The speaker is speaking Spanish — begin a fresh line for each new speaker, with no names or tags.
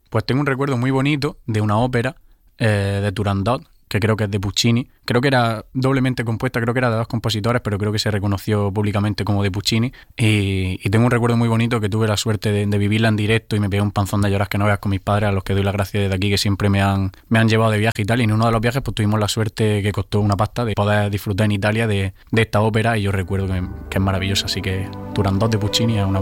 Pues tengo un recuerdo muy bonito de una ópera de Turandot, que creo que es de Puccini. Creo que era doblemente compuesta, creo que era de dos compositores, pero creo que se reconoció públicamente como de Puccini. Y tengo un recuerdo muy bonito que tuve la suerte de vivirla en directo y me pegué un panzón de llorar que no veas con mis padres, a los que doy las gracias desde aquí, que siempre me han llevado de viaje y tal. Y en uno de los viajes pues tuvimos la suerte, que costó una pasta, de poder disfrutar en Italia de esta ópera, y yo recuerdo que es maravillosa. Así que Turandot de Puccini es una